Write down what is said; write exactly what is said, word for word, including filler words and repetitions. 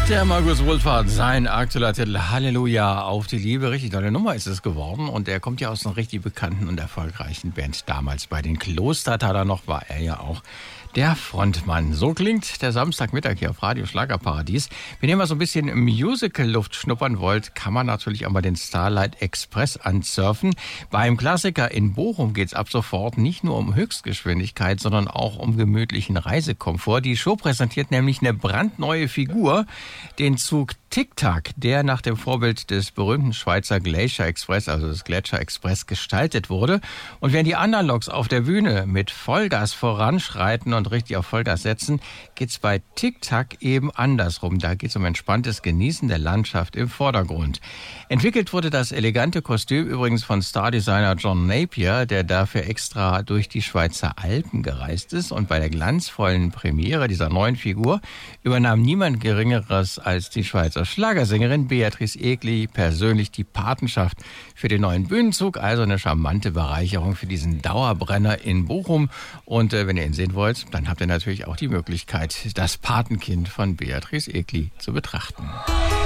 Der Markus Wohlfahrt, sein aktueller Titel Halleluja auf die Liebe. Richtig tolle Nummer ist es geworden. Und er kommt ja aus einer richtig bekannten und erfolgreichen Band. Damals bei den Klostertaler noch war er ja auch der Frontmann. So klingt der Samstagmittag hier auf Radio Schlagerparadies. Wenn ihr mal so ein bisschen Musical-Luft schnuppern wollt, kann man natürlich auch mal den Starlight Express ansurfen. Beim Klassiker in Bochum geht's ab sofort nicht nur um Höchstgeschwindigkeit, sondern auch um gemütlichen Reisekomfort. Die Show präsentiert nämlich eine brandneue Figur, den Zug Tic-Tac, der nach dem Vorbild des berühmten Schweizer Glacier Express, also des Gletscher Express, gestaltet wurde. Und wenn die anderen Loks auf der Bühne mit Vollgas voranschreiten und richtig auf Vollgas setzen, geht's bei Tic-Tac eben andersrum. Da geht's um entspanntes Genießen der Landschaft im Vordergrund. Entwickelt wurde das elegante Kostüm übrigens von Stardesigner John Napier, der dafür extra durch die Schweizer Alpen gereist ist. Und bei der glanzvollen Premiere dieser neuen Figur übernahm niemand Geringeres als die Schweizer Schlagersängerin Beatrice Egli persönlich die Patenschaft für den neuen Bühnenzug. Also eine charmante Bereicherung für diesen Dauerbrenner in Bochum. Und äh, wenn ihr ihn sehen wollt, dann habt ihr natürlich auch die Möglichkeit, das Patenkind von Beatrice Egli zu betrachten.